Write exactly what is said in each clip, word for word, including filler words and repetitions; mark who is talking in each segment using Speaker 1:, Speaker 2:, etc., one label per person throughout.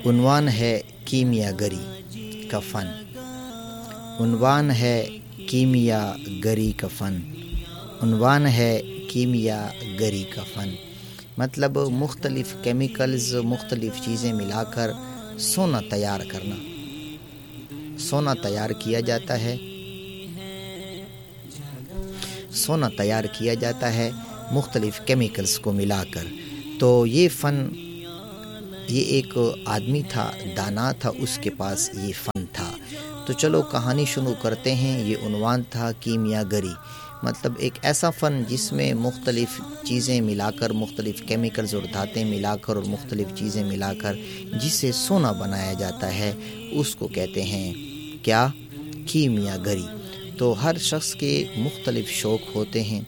Speaker 1: عنوان ہے کیمیا گری کا فن، عنوان ہے کیمیا گری کا فن، عنوان ہے کیمیا گری کا فن، مطلب مختلف کیمیکلز، مختلف چیزیں ملا کر سونا تیار کرنا، سونا تیار کیا جاتا ہے، سونا تیار کیا جاتا ہے مختلف کیمیکلز کو ملا کر۔ تو یہ فن، یہ ایک آدمی تھا، دانا تھا، اس کے پاس یہ فن تھا۔ تو چلو کہانی شروع کرتے ہیں۔ یہ عنوان تھا کیمیا گری، مطلب ایک ایسا فن جس میں مختلف چیزیں ملا کر، مختلف کیمیکلز اور دھاتیں ملا کر اور مختلف چیزیں ملا کر جس سے سونا بنایا جاتا ہے، اس کو کہتے ہیں کیا؟ کیمیا گری۔ تو ہر شخص کے مختلف شوق ہوتے ہیں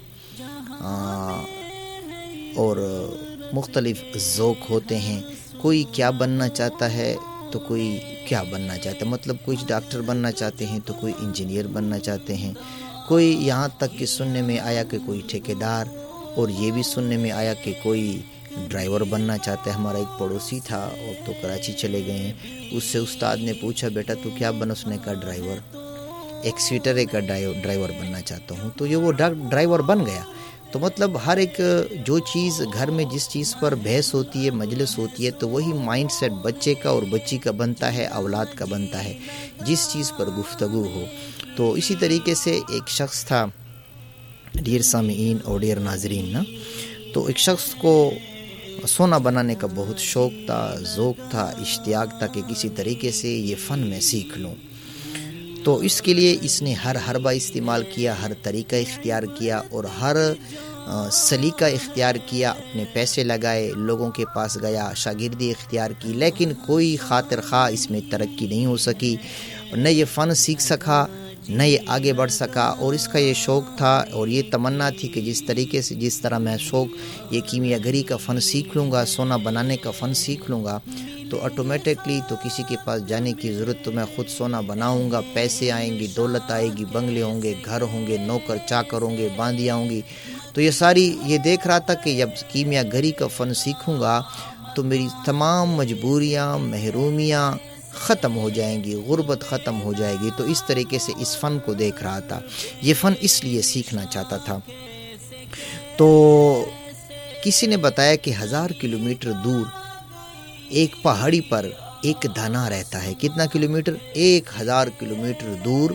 Speaker 1: اور مختلف ذوق ہوتے ہیں۔ کوئی کیا بننا چاہتا ہے تو کوئی کیا بننا چاہتا ہے، مطلب کچھ ڈاکٹر بننا چاہتے ہیں تو کوئی انجینئر بننا چاہتے ہیں، کوئی یہاں تک کہ سننے میں آیا کہ کوئی ٹھیکیدار، اور یہ بھی سننے میں آیا کہ کوئی ڈرائیور بننا چاہتا ہے۔ ہمارا ایک پڑوسی تھا اور تو کراچی چلے گئے ہیں، اس سے استاد نے پوچھا بیٹا تو کیا بنا، اس نے کہا ڈرائیور، ایک سیٹر کا ڈرائیور بننا چاہتا ہوں، تو یہ وہ ڈرائیور بن گیا۔ تو مطلب ہر ایک جو چیز گھر میں جس چیز پر بحث ہوتی ہے، مجلس ہوتی ہے، تو وہی مائنڈ سیٹ بچے کا اور بچی کا بنتا ہے، اولاد کا بنتا ہے، جس چیز پر گفتگو ہو۔ تو اسی طریقے سے ایک شخص تھا، ڈیئر سامعین اور ڈیئر ناظرین نا، تو ایک شخص کو سونا بنانے کا بہت شوق تھا، ذوق تھا، اشتیاق تھا کہ کسی طریقے سے یہ فن میں سیکھ لوں۔ تو اس کے لیے اس نے ہر حربہ استعمال کیا، ہر طریقہ اختیار کیا اور ہر سلیقہ اختیار کیا، اپنے پیسے لگائے، لوگوں کے پاس گیا، شاگردی اختیار کی، لیکن کوئی خاطر خواہ اس میں ترقی نہیں ہو سکی، نہ یہ فن سیکھ سکا، نہ یہ آگے بڑھ سکا۔ اور اس کا یہ شوق تھا اور یہ تمنا تھی کہ جس طریقے سے، جس طرح میں شوق یہ کیمیا گری کا فن سیکھ لوں گا، سونا بنانے کا فن سیکھ لوں گا، تو آٹومیٹکلی تو کسی کے پاس جانے کی ضرورت، تو میں خود سونا بناؤں گا، پیسے آئیں گی، دولت آئے گی، بنگلے ہوں گے، گھر ہوں گے، نوکر چاکر ہوں گے، باندیاں ہوں گی۔ تو یہ ساری یہ دیکھ رہا تھا کہ جب کیمیا گری کا فن سیکھوں گا تو میری تمام مجبوریاں، محرومیاں ختم ہو جائیں گی، غربت ختم ہو جائے گی۔ تو اس طریقے سے اس فن کو دیکھ رہا تھا، یہ فن اس لیے سیکھنا چاہتا تھا۔ تو کسی نے بتایا کہ ہزار کلومیٹر دور ایک پہاڑی پر ایک دانا رہتا ہے۔ کتنا کلومیٹر؟ ایک ہزار کلومیٹر دور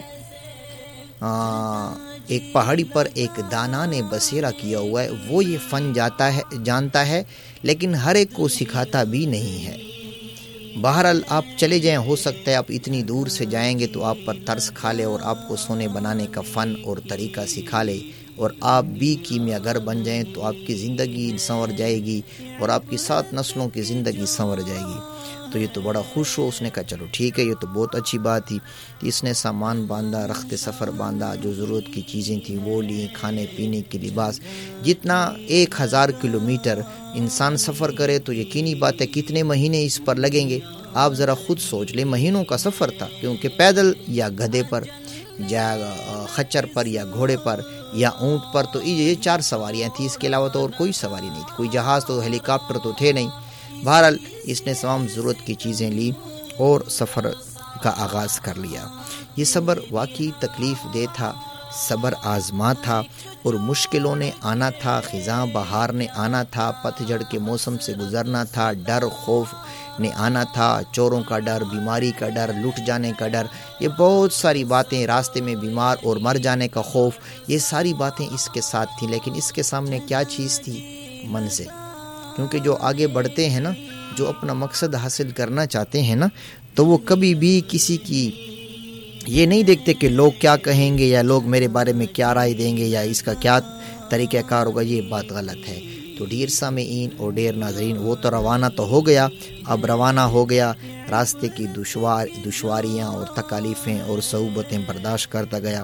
Speaker 1: ایک پہاڑی پر ایک دانا نے بسیرا کیا ہوا ہے، وہ یہ فن جاتا ہے، جانتا ہے، لیکن ہر ایک کو سکھاتا بھی نہیں ہے۔ بہرحال آپ چلے جائیں، ہو سکتا ہے آپ اتنی دور سے جائیں گے تو آپ پر ترس کھا لے اور آپ کو سونے بنانے کا فن اور طریقہ سکھا لے، اور آپ بھی کیمیا گر بن جائیں تو آپ کی زندگی سنور جائے گی اور آپ کی سات نسلوں کی زندگی سنور جائے گی۔ تو یہ تو بڑا خوش ہو، اس نے کہا چلو ٹھیک ہے، یہ تو بہت اچھی بات تھی۔ اس نے سامان باندھا، رخت سفر باندھا، جو ضرورت کی چیزیں تھیں وہ لیں، کھانے پینے کے لباس۔ جتنا ایک ہزار کلومیٹر انسان سفر کرے تو یقینی بات ہے کتنے مہینے اس پر لگیں گے۔ آپ ذرا خود سوچ لیں، مہینوں کا سفر تھا، کیونکہ پیدل یا گدھے پر یا خچر پر یا گھوڑے پر یا اونٹ پر، تو یہ چار سواریاں تھیں، اس کے علاوہ تو اور کوئی سواری نہیں تھی، کوئی جہاز تو ہیلی کاپٹر تو تھے نہیں۔ بہرحال اس نے تمام ضرورت کی چیزیں لی اور سفر کا آغاز کر لیا۔ یہ صبر واقعی تکلیف دہ تھا، صبر آزما تھا اور مشکلوں نے آنا تھا، خزاں بہار نے آنا تھا، پتجھڑ کے موسم سے گزرنا تھا، ڈر خوف نے آنا تھا، چوروں کا ڈر، بیماری کا ڈر، لٹ جانے کا ڈر، یہ بہت ساری باتیں، راستے میں بیمار اور مر جانے کا خوف، یہ ساری باتیں اس کے ساتھ تھیں۔ لیکن اس کے سامنے کیا چیز تھی؟ منزل۔ کیونکہ جو آگے بڑھتے ہیں نا، جو اپنا مقصد حاصل کرنا چاہتے ہیں نا، تو وہ کبھی بھی کسی کی یہ نہیں دیکھتے کہ لوگ کیا کہیں گے یا لوگ میرے بارے میں کیا رائے دیں گے یا اس کا کیا طریقہ کار ہوگا، یہ بات غلط ہے۔ تو ڈیر سامعین اور ڈیر ناظرین، وہ تو روانہ تو ہو گیا، اب روانہ ہو گیا، راستے کی دشوار دشواریاں اور تکالیفیں اور صعوبتیں برداشت کرتا گیا۔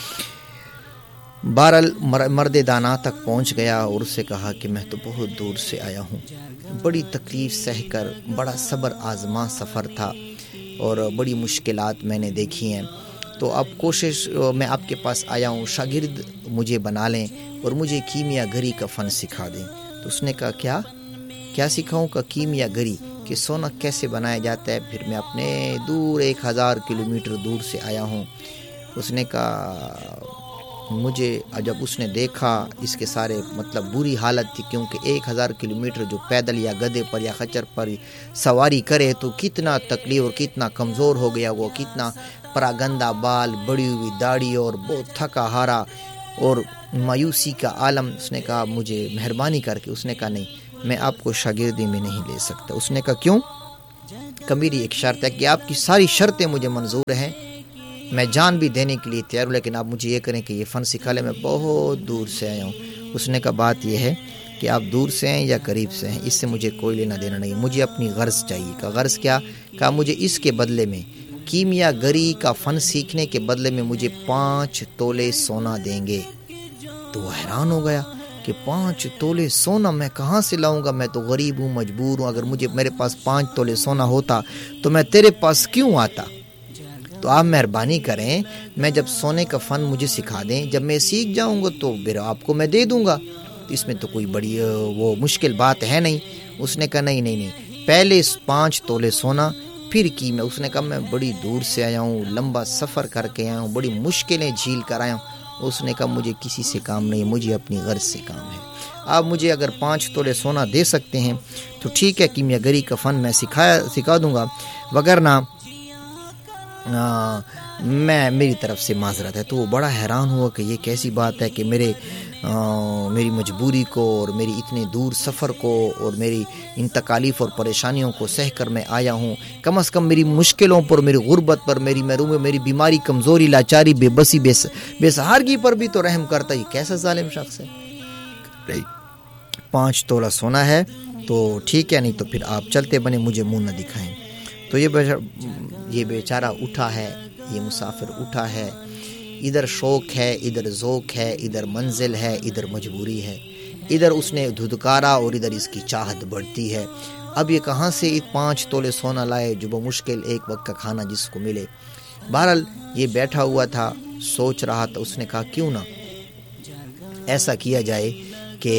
Speaker 1: بہرحال مرد دانا تک پہنچ گیا اور اس سے کہا کہ میں تو بہت دور سے آیا ہوں، بڑی تکلیف سہ کر، بڑا صبر آزما سفر تھا اور بڑی مشکلات میں نے دیکھی ہیں، تو اب کوشش میں آپ کے پاس آیا ہوں، شاگرد مجھے بنا لیں اور مجھے کیمیا گری کا فن سکھا دیں۔ تو اس نے کہا کیا کیا سکھاؤں؟ کا کیمیا گری، کہ سونا کیسے بنایا جاتا ہے. پھر میں اپنے دور ایک ہزار کلومیٹر دور سے آیا ہوں. اس نے کہا مجھے جب اس نے دیکھا اس کے سارے مطلب بری حالت تھی, کیونکہ ایک ہزار کلومیٹر جو پیدل یا گدھے پر یا خچر پر سواری کرے تو کتنا تکلیف اور کتنا کمزور ہو گیا وہ, کتنا پراگندہ بال, بڑی ہوئی داڑھی اور بہت تھکا ہارا اور مایوسی کا عالم. اس نے کہا مجھے مہربانی کر کے, اس نے کہا نہیں میں آپ کو شاگردی میں نہیں لے سکتا. اس نے کہا کیوں؟ کہ میری ایک شرط ہے کہ آپ کی ساری شرطیں مجھے منظور ہیں, میں جان بھی دینے کے لیے تیار ہوں, لیکن آپ مجھے یہ کریں کہ یہ فن سکھا لیں, میں بہت دور سے آیا ہوں. اس نے کہا بات یہ ہے کہ آپ دور سے ہیں یا قریب سے ہیں, اس سے مجھے کوئی لینا دینا نہیں, مجھے اپنی غرض چاہیے. کہ غرض کیا؟ کہا مجھے اس کے بدلے میں کیمیا گری کا فن سیکھنے کے بدلے میں مجھے پانچ تولے سونا دیں گے. تو وہ حیران ہو گیا کہ پانچ تولے سونا میں کہاں سے لاؤں گا, میں تو غریب ہوں, مجبور ہوں, اگر مجھے میرے پاس پانچ تولے سونا ہوتا تو میں تیرے پاس کیوں آتا؟ تو آپ مہربانی کریں, میں جب سونے کا فن مجھے سکھا دیں, جب میں سیکھ جاؤں گا تو پھر آپ کو میں دے دوں گا, اس میں تو کوئی بڑی وہ مشکل بات ہے نہیں. اس نے کہا نہیں نہیں نہیں پہلے پانچ تولے سونا پھر کی میں. اس نے کہا میں بڑی دور سے آیا ہوں, لمبا سفر کر کے آیا ہوں, بڑی مشکلیں جھیل کر آیا ہوں. اس نے کہا مجھے کسی سے کام نہیں, مجھے اپنی غرض سے کام ہے. آپ مجھے اگر پانچ تولے سونا دے سکتے ہیں تو ٹھیک ہے, کیمیا گری کا فن میں سکھایا سکھا دوں گا, وگرنہ میں میری طرف سے معذرت ہے. تو وہ بڑا حیران ہوا کہ یہ کیسی بات ہے کہ میرے میری مجبوری کو اور میری اتنے دور سفر کو اور میری ان تکالیف اور پریشانیوں کو سہ کر میں آیا ہوں, کم از کم میری مشکلوں پر, میری غربت پر, میری محرومی, میری بیماری, کمزوری, لاچاری, بے بسی, بے سہارگی پر بھی تو رحم کرتا. یہ کیسا ظالم شخص ہے. پانچ تولہ سونا ہے تو ٹھیک ہے, نہیں تو پھر آپ چلتے بنے, مجھے منہ نہ دکھائیں. تو یہ یہ بیچارہ اٹھا ہے, یہ مسافر اٹھا ہے, ادھر شوق ہے, ادھر ذوق ہے, ادھر منزل ہے, ادھر مجبوری ہے, ادھر اس نے دھدکارا اور ادھر اس کی چاہت بڑھتی ہے. اب یہ کہاں سے پانچ تولے سونا لائے جو بمشکل ایک وقت کا کھانا جس کو ملے. بہرحال یہ بیٹھا ہوا تھا, سوچ رہا تھا. اس نے کہا کیوں نہ ایسا کیا جائے کہ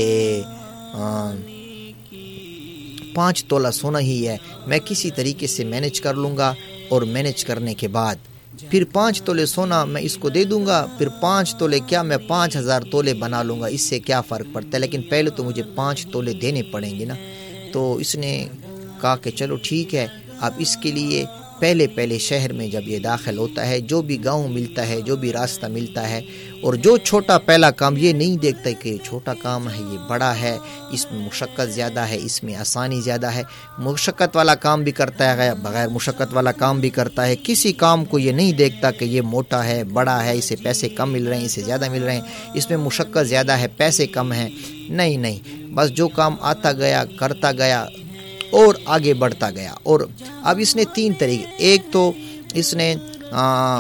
Speaker 1: پانچ تولہ سونا ہی ہے, میں کسی طریقے سے مینج کر لوں گا, اور مینج کرنے کے بعد پھر پانچ تولے سونا میں اس کو دے دوں گا. پھر پانچ تولے کیا میں پانچ ہزار تولے بنا لوں گا, اس سے کیا فرق پڑتا ہے, لیکن پہلے تو مجھے پانچ تولے دینے پڑیں گے نا. تو اس نے کہا کہ چلو ٹھیک ہے. اب اس کے لیے پہلے پہلے شہر میں جب یہ داخل ہوتا ہے, جو بھی گاؤں ملتا ہے, جو بھی راستہ ملتا ہے, اور جو چھوٹا پہلا کام یہ نہیں دیکھتا کہ یہ چھوٹا کام ہے, یہ بڑا ہے, اس میں مشقت زیادہ ہے, اس میں آسانی زیادہ ہے, مشقت والا کام بھی کرتا ہے, بغیر مشقت والا کام بھی کرتا ہے. کسی کام کو یہ نہیں دیکھتا کہ یہ موٹا ہے, بڑا ہے, اسے پیسے کم مل رہے ہیں, اسے زیادہ مل رہے ہیں, اس میں مشقت زیادہ ہے, پیسے کم ہیں. نہیں نہیں بس جو کام آتا گیا کرتا گیا اور آگے بڑھتا گیا. اور اب اس نے تین طریقے, ایک تو اس نے آ,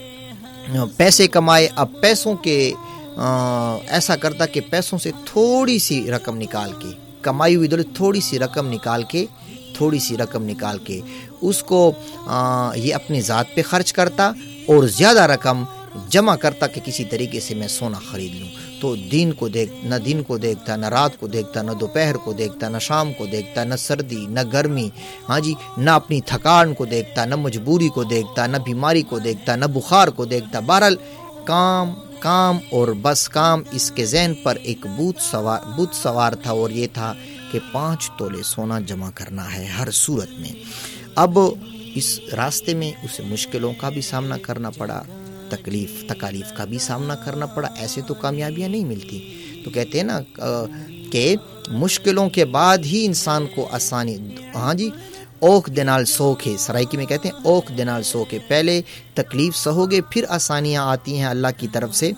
Speaker 1: پیسے کمائے. اب پیسوں کے آ, ایسا کرتا کہ پیسوں سے تھوڑی سی رقم نکال کے, کمائی ہوئی دولت تھوڑی سی رقم نکال کے تھوڑی سی رقم نکال کے اس کو آ, یہ اپنی ذات پہ خرچ کرتا, اور زیادہ رقم جمع کرتا کہ کسی طریقے سے میں سونا خرید لوں. تو دن کو دیکھ نہ دن کو دیکھتا, نہ رات کو دیکھتا, نہ دوپہر کو دیکھتا, نہ شام کو دیکھتا, نہ سردی نہ گرمی, ہاں جی, نہ اپنی تھکان کو دیکھتا, نہ مجبوری کو دیکھتا, نہ بیماری کو دیکھتا, نہ بخار کو دیکھتا. بہرحال کام کام اور بس کام. اس کے ذہن پر ایک بت سوار بت سوار تھا, اور یہ تھا کہ پانچ تولے سونا جمع کرنا ہے ہر صورت میں. اب اس راستے میں اسے مشکلوں کا بھی سامنا کرنا پڑا, تکلیف تکالیف کا بھی سامنا کرنا پڑا. ایسے تو کامیابیاں نہیں ملتی. تو کہتے ہیں نا کہ مشکلوں کے بعد ہی انسان کو آسانی, ہاں جی, اوک دنال سوکھے, سرائکی میں کہتے ہیں اوک دنال سوکھے, پہلے تکلیف سہو گے پھر آسانیاں آتی ہیں اللہ کی طرف سے.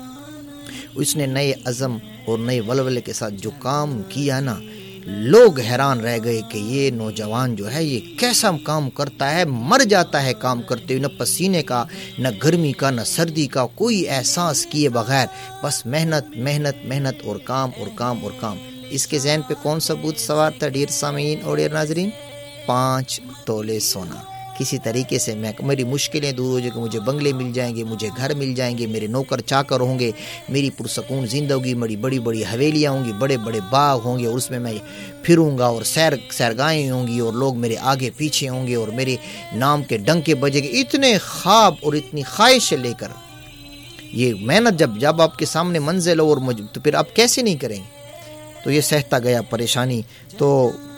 Speaker 1: اس نے نئے عزم اور نئے ولولے کے ساتھ جو کام کیا نا, لوگ حیران رہ گئے کہ یہ نوجوان جو ہے یہ کیسا کام کرتا ہے, مر جاتا ہے کام کرتے ہوئے, نہ پسینے کا, نہ گرمی کا, نہ سردی کا کوئی احساس کیے بغیر, بس محنت محنت محنت اور کام اور کام اور کام. اس کے ذہن پہ کون سا بت سوار تھا ڈیر سامعین اور ڈیر ناظرین؟ پانچ تولے سونا. کسی طریقے سے میں میری مشکلیں دور ہو جائیں گی، مجھے بنگلے مل جائیں گے، مجھے گھر مل جائیں گے، میرے نوکر چاکر ہوں گے، میری پرسکون زندگی، میری بڑی بڑی حویلیاں ہوں گی، بڑے بڑے باغ ہوں گے، اور اس میں میں پھروں گا، اور سیر سیرگاہیں ہوں گی، اور لوگ میرے آگے پیچھے ہوں گے، اور میرے نام کے ڈنکے بجیں گے. اتنے خواب اور اتنی خواہشیں لے کر یہ محنت جب جب آپ کے سامنے منزل ہو اور مجھ تو پھر آپ کیسے نہیں کریں گے؟ تو یہ سہتا گیا پریشانی. تو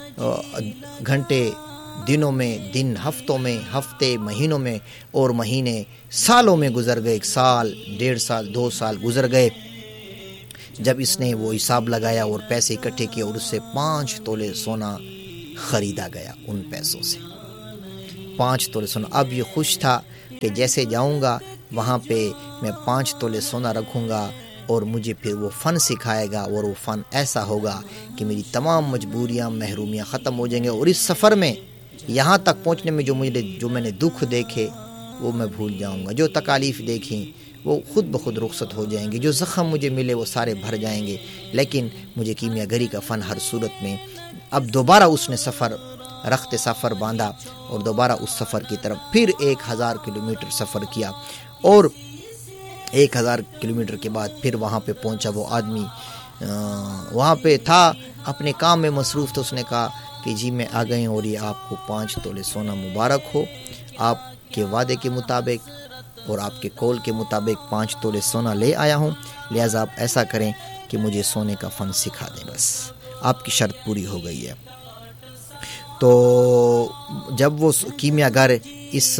Speaker 1: گھنٹے دنوں میں، دن ہفتوں میں، ہفتے مہینوں میں، اور مہینے سالوں میں گزر گئے. ایک سال، ڈیڑھ سال، دو سال گزر گئے. جب اس نے وہ حساب لگایا اور پیسے اکٹھے کیے، اور اس سے پانچ تولے سونا خریدا گیا. ان پیسوں سے پانچ تولے سونا. اب یہ خوش تھا کہ جیسے جاؤں گا وہاں پہ میں پانچ تولے سونا رکھوں گا، اور مجھے پھر وہ فن سکھائے گا، اور وہ فن ایسا ہوگا کہ میری تمام مجبوریاں، محرومیاں ختم ہو جائیں گے. اور اس سفر میں یہاں تک پہنچنے میں جو مجھے جو میں نے دکھ دیکھے وہ میں بھول جاؤں گا، جو تکالیف دیکھیں وہ خود بخود رخصت ہو جائیں گے، جو زخم مجھے ملے وہ سارے بھر جائیں گے. لیکن مجھے کیمیا گری کا فن ہر صورت میں. اب دوبارہ اس نے سفر رخت سفر باندھا، اور دوبارہ اس سفر کی طرف پھر ایک ہزار کلومیٹر سفر کیا. اور ایک ہزار کلومیٹر کے بعد پھر وہاں پہ پہنچا. وہ آدمی وہاں پہ تھا، اپنے کام میں مصروف تھا. اس نے کہا کہ جی میں آ گئے، اور یہ آپ کو پانچ تولے سونا مبارک ہو. آپ کے وعدے کے مطابق اور آپ کے قول کے مطابق پانچ تولے سونا لے آیا ہوں، لہٰذا آپ ایسا کریں کہ مجھے سونے کا فن سکھا دیں، بس آپ کی شرط پوری ہو گئی ہے. تو جب وہ کیمیا گر اس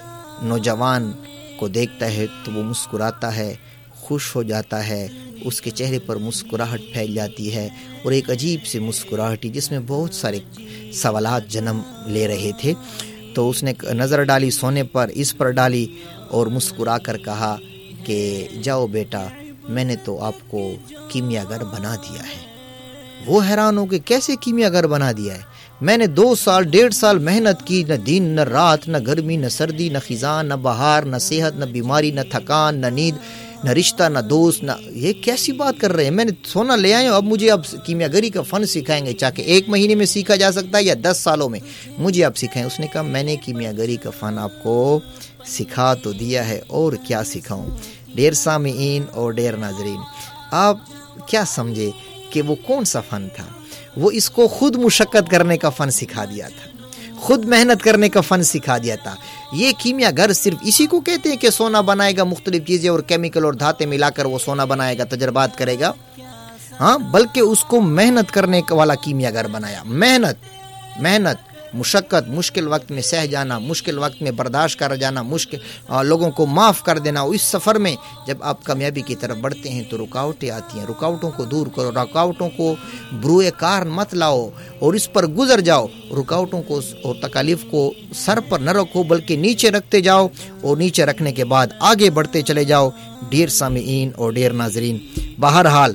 Speaker 1: نوجوان کو دیکھتا ہے تو وہ مسکراتا ہے، خوش ہو جاتا ہے. اس کے چہرے پر مسکراہٹ پھیل جاتی ہے، اور ایک عجیب سی مسکراہٹ جس میں بہت سارے سوالات جنم لے رہے تھے. تو اس نے نظر ڈالی سونے پر، اس پر ڈالی، اور مسکرا کر کہا کہ جاؤ بیٹا، میں نے تو آپ کو کیمیا گر بنا دیا ہے. وہ حیران ہو کہ کیسے کیمیا گر بنا دیا ہے؟ میں نے دو سال ڈیڑھ سال محنت کی، نہ دن نہ رات، نہ گرمی نہ سردی، نہ خزاں نہ بہار، نہ صحت نہ بیماری، نہ تھکان نہ نیند، نہ رشتہ نہ دوست، نہ یہ کیسی بات کر رہے ہیں؟ میں نے سونا لے آیا ہوں، اب مجھے اب کیمیا گری کا فن سکھائیں گے، چاہے ایک مہینے میں سیکھا جا سکتا ہے یا دس سالوں میں، مجھے اب سکھائیں. اس نے کہا میں نے کیمیا گری کا فن آپ کو سکھا تو دیا ہے، اور کیا سکھاؤں. ڈیر سامعین اور ڈیر ناظرین، آپ کیا سمجھے کہ وہ کون سا فن تھا؟ وہ اس کو خود مشقت کرنے کا فن سکھا دیا تھا، خود محنت کرنے کا فن سکھا دیا تھا. یہ کیمیا گر صرف اسی کو کہتے ہیں کہ سونا بنائے گا، مختلف چیزیں اور کیمیکل اور دھاتیں ملا کر وہ سونا بنائے گا، تجربات کرے گا. ہاں، بلکہ اس کو محنت کرنے والا کیمیا گر بنایا. محنت محنت مشقت، مشکل وقت میں سہ جانا، مشکل وقت میں برداشت کر جانا، مشکل لوگوں کو معاف کر دینا. اس سفر میں جب آپ کامیابی کی طرف بڑھتے ہیں تو رکاوٹیں آتی ہیں، رکاوٹوں کو دور کرو، رکاوٹوں کو بروئے کار مت لاؤ اور اس پر گزر جاؤ. رکاوٹوں کو اور تکالیف کو سر پر نہ رکھو بلکہ نیچے رکھتے جاؤ، اور نیچے رکھنے کے بعد آگے بڑھتے چلے جاؤ. ڈیر سامعین اور ڈیر ناظرین، بہرحال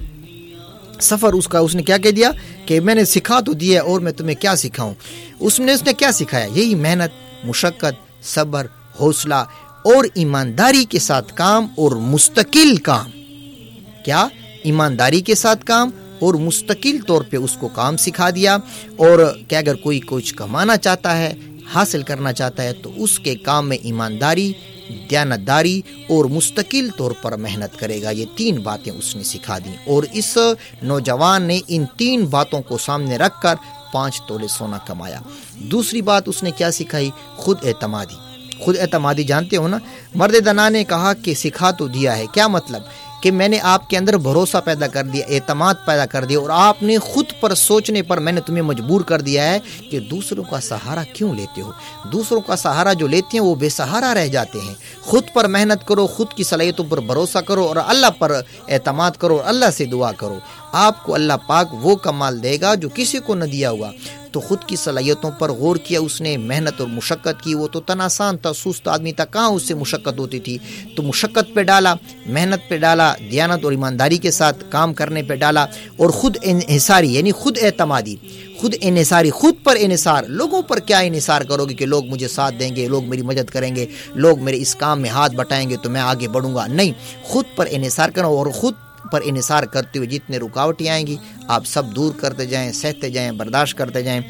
Speaker 1: سفر اس کا اس نے کیا کہہ دیا کہ میں نے سکھا تو دیا اور میں تمہیں کیا سکھاؤں. اس نے اس نے کیا سکھایا؟ یہی محنت، مشقت، صبر، حوصلہ اور ایمانداری کے ساتھ کام اور مستقل کام. کیا؟ ایمانداری کے ساتھ کام اور مستقل طور پہ اس کو کام سکھا دیا. اور کہ اگر کوئی کچھ کمانا چاہتا ہے، حاصل کرنا چاہتا ہے، تو اس کے کام میں ایمانداری، دیانتداری اور مستقل طور پر محنت کرے گا. یہ تین باتیں اس نے سکھا دیں، اور اس نوجوان نے ان تین باتوں کو سامنے رکھ کر پانچ تولے سونا کمایا. دوسری بات اس نے کیا سکھائی؟ خود اعتمادی. خود اعتمادی جانتے ہو نا؟ مرد دنا نے کہا کہ سکھا تو دیا ہے، کیا مطلب؟ کہ میں نے آپ کے اندر بھروسہ پیدا کر دیا، اعتماد پیدا کر دیا، اور آپ نے خود پر سوچنے پر میں نے تمہیں مجبور کر دیا ہے کہ دوسروں کا سہارا کیوں لیتے ہو. دوسروں کا سہارا جو لیتے ہیں وہ بے سہارا رہ جاتے ہیں. خود پر محنت کرو، خود کی صلاحیتوں پر بھروسہ کرو، اور اللہ پر اعتماد کرو، اور اللہ سے دعا کرو. آپ کو اللہ پاک وہ کمال دے گا جو کسی کو نہ دیا ہوا. تو خود کی صلاحیتوں پر غور کیا اس نے، محنت اور مشقت کی. وہ تو تن آسان تھا، سست آدمی تھا، کہاں اس سے مشقت ہوتی تھی. تو مشقت پہ ڈالا، محنت پہ ڈالا، دیانت اور ایمانداری کے ساتھ کام کرنے پہ ڈالا، اور خود انحصاری یعنی خود اعتمادی، خود انحصاری، خود پر انحصار. لوگوں پر کیا انحصار کرو گے کہ لوگ مجھے ساتھ دیں گے، لوگ میری مدد کریں گے، لوگ میرے اس کام میں ہاتھ بٹائیں گے تو میں آگے بڑھوں گا. نہیں، خود پر انحصار کرو، اور خود پر انحصار کرتے ہوئے جتنے رکاوٹیں آئیں گی آپ سب دور کرتے جائیں، سہتے جائیں، برداشت کرتے جائیں.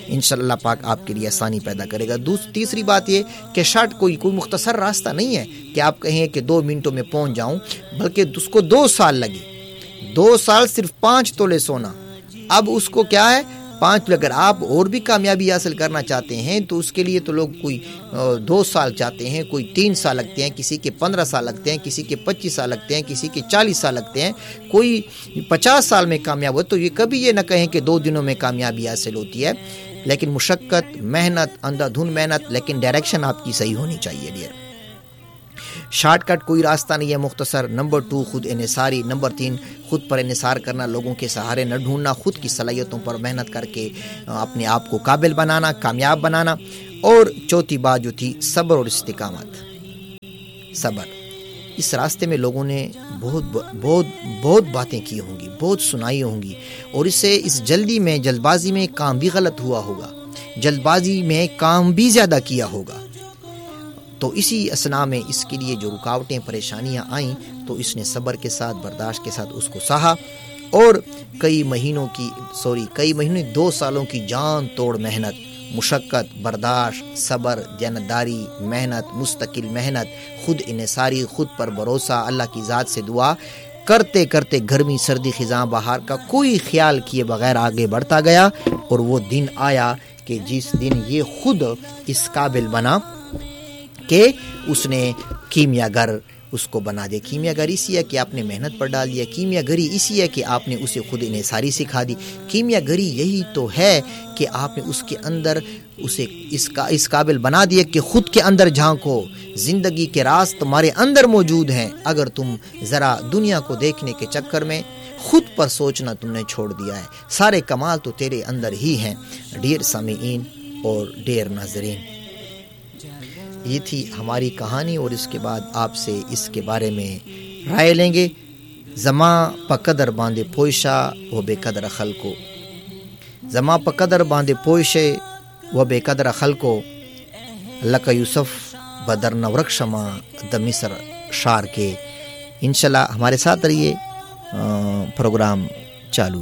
Speaker 1: انشاءاللہ پاک آپ کے لیے آسانی پیدا کرے گا. دوسری تیسری بات یہ کہ شارٹ کوئی کوئی مختصر راستہ نہیں ہے کہ آپ کہیں کہ دو منٹوں میں پہنچ جاؤں، بلکہ اس کو دو سال لگے. دو سال صرف پانچ تولے سونا. اب اس کو کیا ہے پانچ، اگر آپ اور بھی کامیابی حاصل کرنا چاہتے ہیں تو اس کے لیے تو لوگ کوئی دو سال چاہتے ہیں، کوئی تین سال لگتے ہیں، کسی کے پندرہ سال لگتے ہیں، کسی کے پچیس سال لگتے ہیں، کسی کے چالیس سال لگتے ہیں، کوئی پچاس سال میں کامیاب ہو. تو یہ کبھی یہ نہ کہیں کہ دو دنوں میں کامیابی حاصل ہوتی ہے، لیکن مشقت، محنت، اندھا دھند محنت، لیکن ڈائریکشن آپ کی صحیح ہونی چاہیے. ڈیئر شارٹ کٹ کوئی راستہ نہیں ہے مختصر. نمبر ٹو خود انحصاری. نمبر تین خود پر انحصار کرنا، لوگوں کے سہارے نہ ڈھونڈنا، خود کی صلاحیتوں پر محنت کر کے اپنے آپ کو قابل بنانا، کامیاب بنانا. اور چوتھی بات جو تھی صبر اور استقامت. صبر. اس راستے میں لوگوں نے بہت بہت بہت باتیں کی ہوں گی، بہت سنائی ہوں گی، اور اسے اس جلدی میں جلد بازی میں کام بھی غلط ہوا ہوگا، جلد بازی میں کام بھی زیادہ کیا ہوگا. تو اسی اسنا میں اس کے لیے جو رکاوٹیں پریشانیاں آئیں تو اس نے صبر کے ساتھ، برداشت کے ساتھ اس کو سہا، اور کئی مہینوں کی سوری کئی مہینوں دو سالوں کی جان توڑ محنت، مشقت، برداشت، صبر، دیانتداری، محنت، مستقل محنت، خود انحصاری، خود پر بھروسہ، اللہ کی ذات سے دعا کرتے کرتے گرمی، سردی، خزاں، بہار کا کوئی خیال کیے بغیر آگے بڑھتا گیا. اور وہ دن آیا کہ جس دن یہ خود اس قابل بنا کہ اس نے کیمیا گر اس کو بنا دے. کیمیا گر اسی ہے کہ آپ نے محنت پر ڈال دیا. کیمیا گری اسی ہے کہ آپ نے اسے خود انحصاری سکھا دی. کیمیا گری یہی تو ہے کہ آپ نے اس کے اندر اسے اس کا اس قابل بنا دیا کہ خود کے اندر جھانکو. زندگی کے راز تمہارے اندر موجود ہیں، اگر تم ذرا دنیا کو دیکھنے کے چکر میں خود پر سوچنا تم نے چھوڑ دیا ہے. سارے کمال تو تیرے اندر ہی ہیں. ڈیئر سامعین اور ڈیئر ناظرین، یہ تھی ہماری کہانی، اور اس کے بعد آپ سے اس کے بارے میں رائے لیں گے. زماں پا قدر باندے پوشا و بے قدر خلقو. زماں پا قدر باندے پوشے و بے قدر خلقو، لکا یوسف بدر نورک شما د مصر شار کے. انشاءاللہ ہمارے ساتھ رہیے، پروگرام چالو